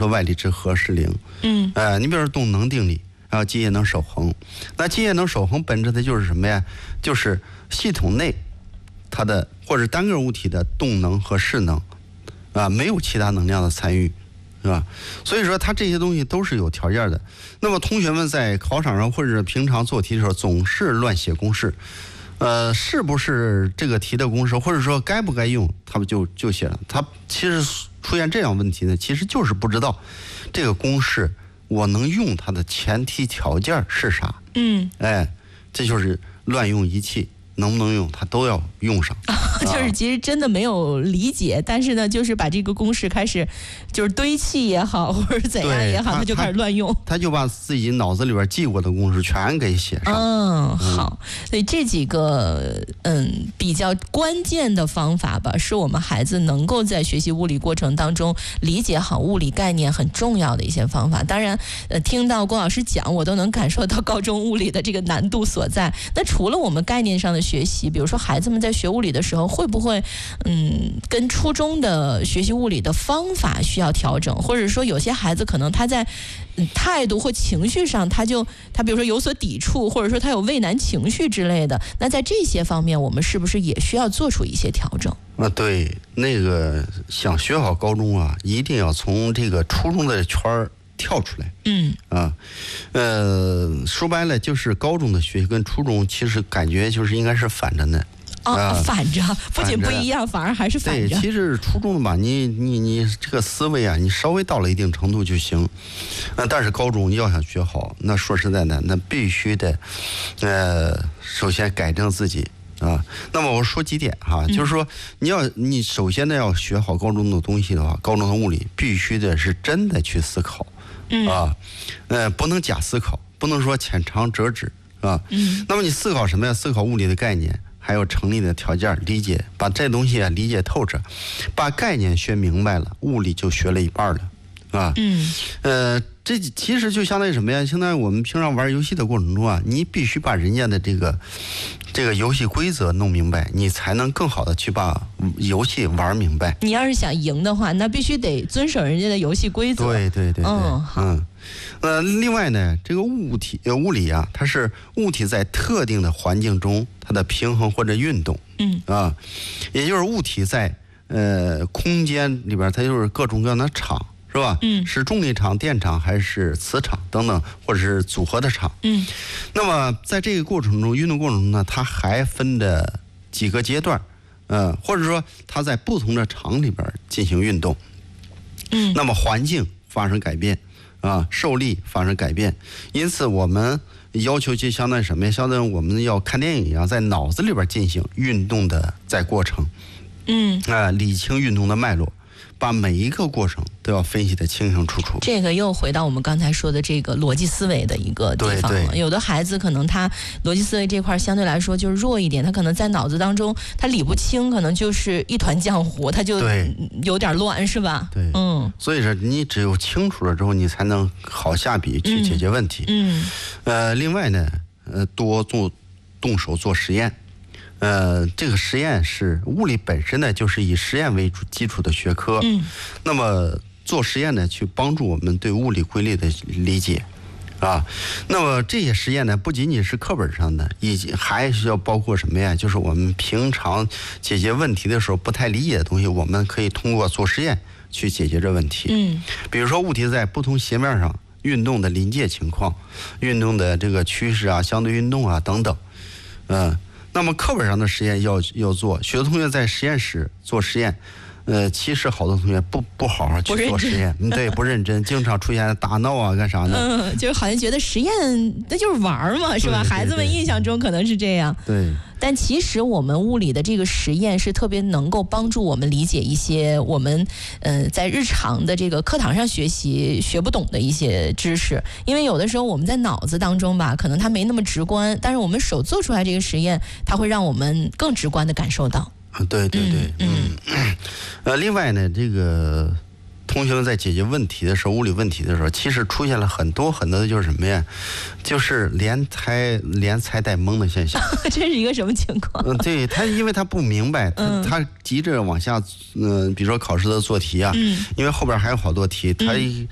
说外力之和是零。你比如说动能定理，然后机械能守恒。那机械能守恒本质它就是什么呀？就是系统内它的或者单个物体的动能和势能没有其他能量的参与，是吧？所以说它这些东西都是有条件的。那么同学们在考场上或者平常做题的时候总是乱写公式，是不是这个题的公式，或者说该不该用，他们就写了。他其实出现这样问题呢，其实就是不知道这个公式我能用它的前提条件是啥。这就是乱用仪器，能不能用它都要用上。 就是其实真的没有理解，但是呢，就是把这个公式开始就是堆砌也好，或者怎样也好，他就开始乱用。 他就把自己脑子里边记过的公式全给写上。 好，所以这几个比较关键的方法吧，是我们孩子能够在学习物理过程当中理解好物理概念很重要的一些方法。当然，听到郭老师讲，我都能感受到高中物理的这个难度所在。那除了我们概念上的学习，比如说孩子们在学物理的时候，会不会跟初中的学习物理的方法需要调整，或者说有些孩子可能他在态度或情绪上他比如说有所抵触，或者说他有畏难情绪之类的，那在这些方面我们是不是也需要做出一些调整？ 对，那个想学好高中一定要从这个初中的圈儿跳出来。说白了就是高中的学习跟初中其实感觉就是应该是反着的。 反着，不仅不一样，反而还是反着。 对，其实初中的吧，你这个思维你稍微到了一定程度就行。但是高中要想学好，那说实在的，那必须得，首先改正自己那么我说几点就是说你首先呢要学好高中的东西的话，高中的物理必须得是真的去思考，不能假思考，不能说浅尝辄止那么你思考什么呀？思考物理的概念。还有成立的条件，理解，把这东西理解透彻，把概念学明白了，物理就学了一半了，这其实就相当于什么呀？相当于我们平常玩游戏的过程中你必须把人家的这个游戏规则弄明白，你才能更好的去把游戏玩明白。 你要是想赢的话，那必须得遵守人家的游戏规则。 对。 好。 另外呢，这个物理它是物体在特定的环境中它的平衡或者运动。也就是物体在空间里边，它就是各种各样的场。是吧？是重力场、电场还是磁场等等，或者是组合的场。那么在这个过程中，运动过程中呢，它还分着几个阶段，或者说它在不同的场里边进行运动。那么环境发生改变受力发生改变，因此我们要求就相当于什么呀？相当于我们要看电影一样，在脑子里边进行运动的过程。理清运动的脉络。把每一个过程都要分析得清清楚楚。 这个又回到我们刚才说的这个逻辑思维的一个地方了。有的孩子可能他逻辑思维这块相对来说就是弱一点，他可能在脑子当中他理不清，可能就是一团浆糊，他就有点乱，是吧？ 对，所以说你只有清楚了之后，你才能好下笔去解决问题。另外呢，多动手做实验。这个实验是物理本身呢，就是以实验为基础的学科。那么做实验呢，去帮助我们对物理规律的理解那么这些实验呢，不仅仅是课本上的，以及还需要包括什么呀？就是我们平常解决问题的时候不太理解的东西，我们可以通过做实验去解决这问题。比如说物体在不同斜面上运动的临界情况，运动的这个趋势相对运动等等。那么课本上的实验要做，许多同学在实验室做实验，其实好多同学不好好去做实验，对，不认真，经常出现打闹干啥的。 就是好像觉得实验那就是玩嘛，是吧？孩子们印象中可能是这样。 对。 但其实我们物理的这个实验是特别能够帮助我们理解一些我们在日常的这个课堂上学不懂的一些知识，因为有的时候我们在脑子当中吧，可能它没那么直观，但是我们手做出来这个实验，它会让我们更直观的感受到。 对。另外呢，这个同学们在解决问题的时候，物理问题的时候，其实出现了很多的就是什么呀？就是连猜带蒙的现象。 这是一个什么情况？ 对，因为他不明白，他急着往下，比如说考试的做题因为后边还有好多题，他